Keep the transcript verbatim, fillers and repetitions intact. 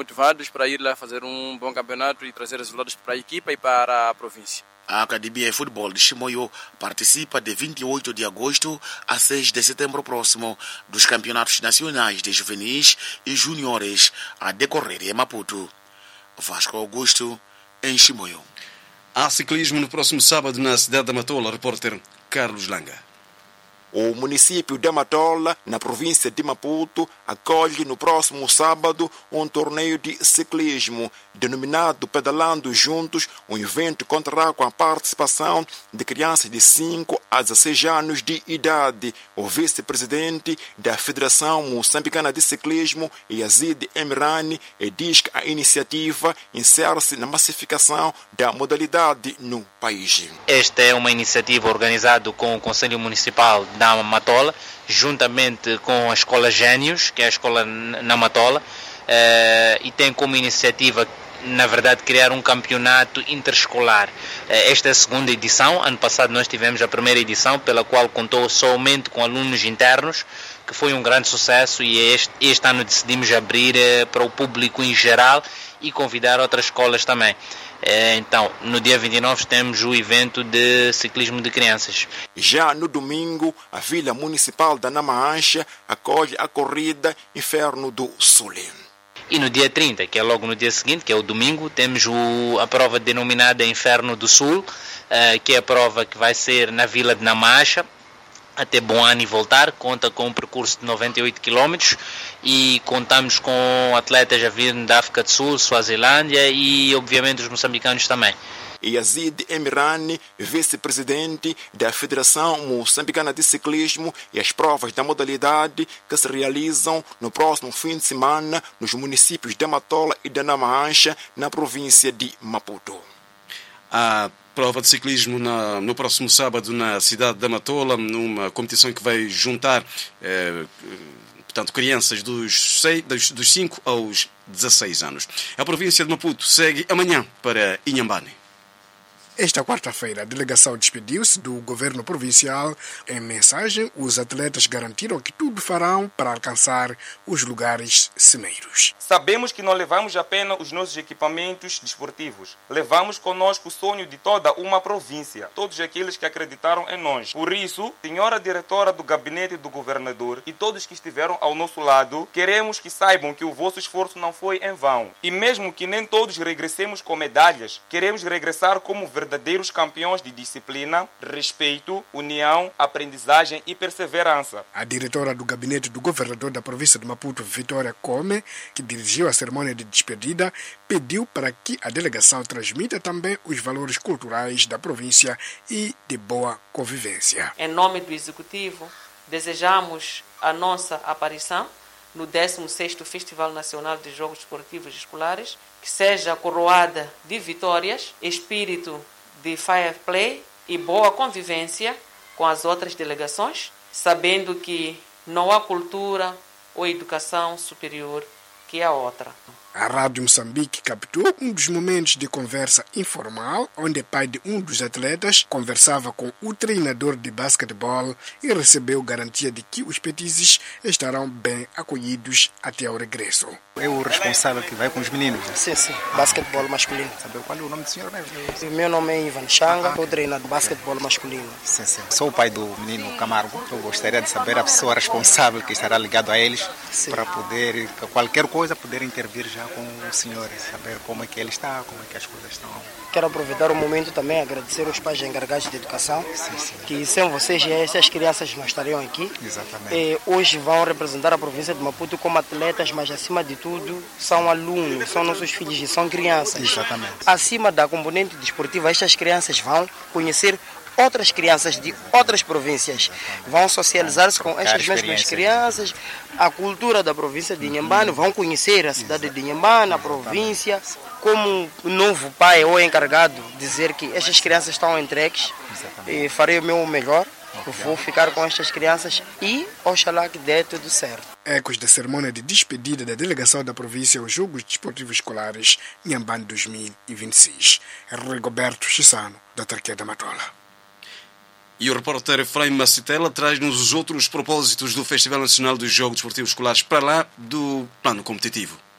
motivados para ir lá fazer um bom campeonato e trazer resultados para a equipa e para a província. A Academia de Futebol de Chimoio participa de vinte e oito de agosto a seis de setembro próximo dos campeonatos nacionais de juvenis e juniores a decorrer em Maputo. Vasco Augusto, em Chimoio. Há ciclismo no próximo sábado na cidade da Matola, repórter Carlos Langa. O município de Matola, na província de Maputo, acolhe no próximo sábado um torneio de ciclismo, denominado Pedalando Juntos. Um evento contará com a participação de crianças de cinco a dezesseis anos de idade. O vice-presidente da Federação Moçambicana de Ciclismo, Yazid Emirani, diz que a iniciativa insere-se na massificação da modalidade no país. Esta é uma iniciativa organizada com o Conselho Municipal da Matola, juntamente com a Escola Gênios, que é a escola na Matola, e tem como iniciativa, na verdade, criar um campeonato interescolar. Esta é a segunda edição. Ano passado nós tivemos a primeira edição, pela qual contou somente com alunos internos, que foi um grande sucesso, e este, este ano decidimos abrir para o público em geral e convidar outras escolas também. Então, no dia vinte e nove temos o evento de ciclismo de crianças. Já no domingo, a Vila Municipal da Namaancha acolhe a corrida Inferno do Sul. E no dia trinta, que é logo no dia seguinte, que é o domingo, temos o, a prova denominada Inferno do Sul, uh, que é a prova que vai ser na Vila de Namaancha, até Boane e voltar. Conta com um percurso de noventa e oito quilômetros e contamos com atletas a vir da África do Sul, Suazilândia e obviamente os moçambicanos também. Yazid Emirani, vice-presidente da Federação Moçambicana de Ciclismo, e as provas da modalidade que se realizam no próximo fim de semana nos municípios de Matola e de Namaancha, na província de Maputo. A prova de ciclismo na, no próximo sábado na cidade da Matola, numa competição que vai juntar eh, portanto, crianças dos, seis, dos, dos cinco aos dezesseis anos. A província de Maputo segue amanhã para Inhambane. Esta quarta-feira, a delegação despediu-se do governo provincial. Em mensagem, os atletas garantiram que tudo farão para alcançar os lugares cimeiros. Sabemos que não levamos apenas os nossos equipamentos desportivos. Levamos conosco o sonho de toda uma província, todos aqueles que acreditaram em nós. Por isso, senhora diretora do gabinete do governador e todos que estiveram ao nosso lado, queremos que saibam que o vosso esforço não foi em vão. E mesmo que nem todos regressemos com medalhas, queremos regressar como verdadeiros verdadeiros campeões de disciplina, respeito, união, aprendizagem e perseverança. A diretora do gabinete do governador da província de Maputo, Vitória Come, que dirigiu a cerimônia de despedida, pediu para que a delegação transmita também os valores culturais da província e de boa convivência. Em nome do Executivo, desejamos a nossa aparição no décimo sexto Festival Nacional de Jogos Esportivos Escolares, que seja coroada de vitórias, espírito de fair play e boa convivência com as outras delegações, sabendo que não há cultura ou educação superior que a outra. A Rádio Moçambique captou um dos momentos de conversa informal, onde o pai de um dos atletas conversava com o treinador de basquetebol e recebeu garantia de que os petizes estarão bem acolhidos até o regresso. É o responsável que vai com os meninos? Né? Sim, sim. Basquetebol masculino. Sabe qual é o nome do senhor mesmo? O meu nome é Ivan Changa, sou treinador de basquetebol masculino. Sim, sim. Sou o pai do menino Camargo. Eu gostaria de saber a pessoa responsável que estará ligado a eles, sim, para poder, qualquer coisa, poder intervir já com o senhor, saber como é que ele está, como é que as coisas estão. Quero aproveitar o momento também agradecer aos pais encarregados de educação, sim, sim, que sem vocês essas crianças não estariam aqui. Exatamente. E hoje vão representar a província de Maputo como atletas, mas acima de tudo são alunos, são nossos filhos e são crianças. Exatamente. Acima da componente desportiva, estas crianças vão conhecer outras crianças de outras províncias, vão socializar-se com estas mesmas crianças, a cultura da província de Inhambane, vão conhecer a cidade de Inhambane, a província. Como novo pai ou encarregado, dizer que estas crianças estão entregues, e farei o meu melhor, vou ficar com estas crianças e oxalá que dê tudo certo. Ecos da cerimônia de despedida da delegação da província aos Jogos Desportivos Escolares Inhambane dois mil e vinte e seis. Rigoberto Chissano, da Tarquia da Matola. E o repórter Efraim Macitela traz-nos os outros propósitos do Festival Nacional dos Jogos Desportivos Escolares para lá do plano competitivo.